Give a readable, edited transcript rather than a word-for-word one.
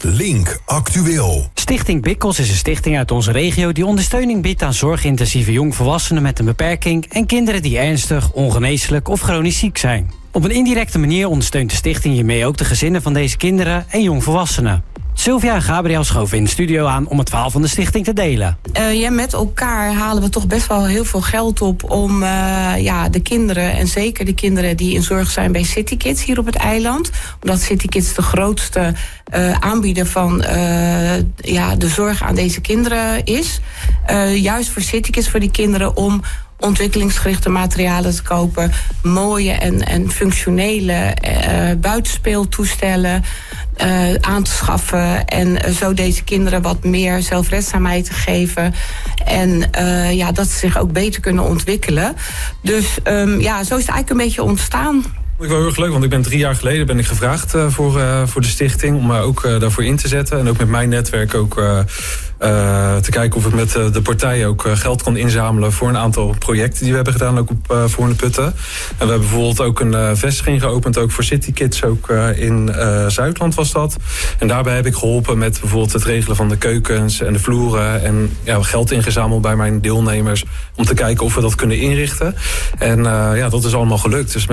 Link Actueel. Stichting Bikkels is een stichting uit onze regio die ondersteuning biedt aan zorgintensieve jongvolwassenen met een beperking en kinderen die ernstig, ongeneeslijk of chronisch ziek zijn. Op een indirecte manier ondersteunt de stichting hiermee ook de gezinnen van deze kinderen en jongvolwassenen. Sylvia en Gabriel schoven in de studio aan om het verhaal van de stichting te delen. Met elkaar halen we toch best wel heel veel geld op om de kinderen, en zeker de kinderen die in zorg zijn bij City Kids hier op het eiland. Omdat City Kids de grootste aanbieder van de zorg aan deze kinderen is. Juist voor City Kids, voor die kinderen, om ontwikkelingsgerichte materialen te kopen, mooie en functionele buitenspeeltoestellen aan te schaffen en zo deze kinderen wat meer zelfredzaamheid te geven en dat ze zich ook beter kunnen ontwikkelen. Dus zo is het eigenlijk een beetje ontstaan. Ik wel heel erg leuk, want ik ben 3 jaar geleden gevraagd voor de stichting om me ook daarvoor in te zetten. En ook met mijn netwerk ook te kijken of ik met de partijen ook geld kon inzamelen voor een aantal projecten die we hebben gedaan, ook op Voorne-Putten. En we hebben bijvoorbeeld ook een vestiging geopend, ook voor City Kids, ook in Zuidland was dat. En daarbij heb ik geholpen met bijvoorbeeld het regelen van de keukens en de vloeren en geld ingezameld bij mijn deelnemers om te kijken of we dat kunnen inrichten. En dat is allemaal gelukt. Dus